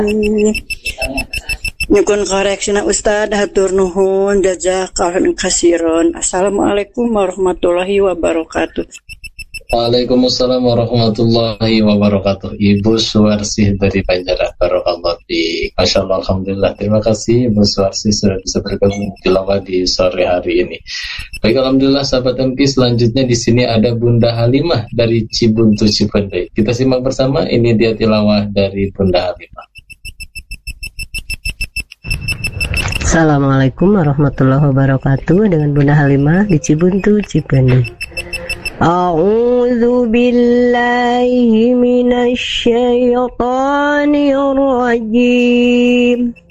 Nyukun koreksina Ustad, hatur nuhun, jazakallahu khairan. Assalamualaikum warahmatullahi wabarakatuh. Waalaikumsalam warahmatullahi wabarakatuh. Ibu Suwarsih dari Banjaran, barakallahu fiik. Masya Allah, alhamdulillah. Terima kasih Ibu Suwarsih sudah bisa bergabung tilawah di sore hari ini. Baik, alhamdulillah sahabat MK. Selanjutnya di sini ada Bunda Halimah dari Cibuntu Cipendei. Kita simak bersama, ini dia tilawah dari Bunda Halimah. Assalamualaikum warahmatullahi wabarakatuh. Dengan Bunda Halimah di Cibuntu Cipendei. A'udzu billahi minasy syaithanir rajim.